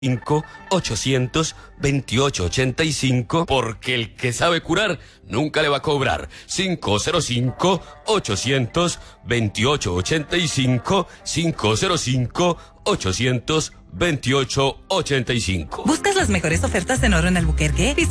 5082885, porque el que sabe curar nunca le va a cobrar. 505-828-85, 505-828-85. ¿Buscas las mejores ofertas en oro en Albuquerque?